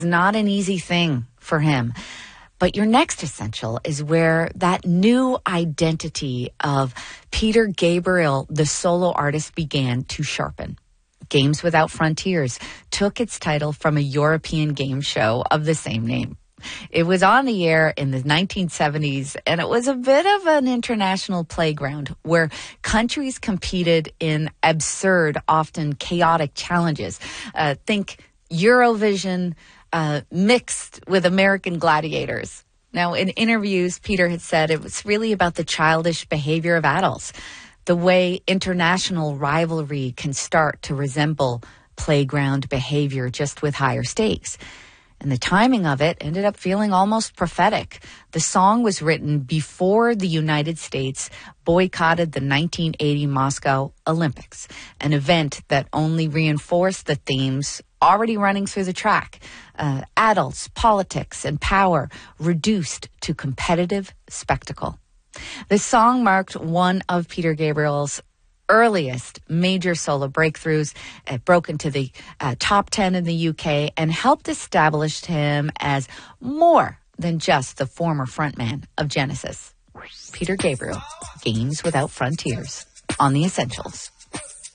Not an easy thing for him. But your next essential is where that new identity of Peter Gabriel, the solo artist, began to sharpen. Games Without Frontiers took its title from a European game show of the same name. It was on the air in the 1970s, and it was a bit of an international playground where countries competed in absurd, often chaotic challenges. Think Eurovision mixed with American Gladiators. Now, in interviews, Peter had said it was really about the childish behavior of adults, the way international rivalry can start to resemble playground behavior just with higher stakes. And the timing of it ended up feeling almost prophetic. The song was written before the United States boycotted the 1980 Moscow Olympics, an event that only reinforced the themes already running through the track. Adults, politics, and power reduced to competitive spectacle. The song marked one of Peter Gabriel's earliest major solo breakthroughs. It broke into the top 10 in the UK and helped establish him as more than just the former frontman of Genesis. Peter Gabriel, Games Without Frontiers, on The Essentials.